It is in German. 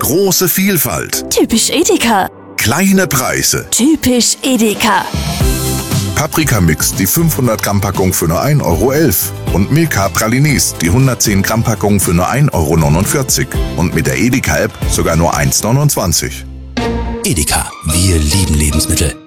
Große Vielfalt. Typisch Edeka. Kleine Preise. Typisch Edeka. Paprikamix, die 500 Gramm Packung für nur 1,11 € und Milka Pralines, die 110 Gramm Packung für nur 1,49 € und mit der Edeka-App sogar nur 1,29 €. Edeka, wir lieben Lebensmittel.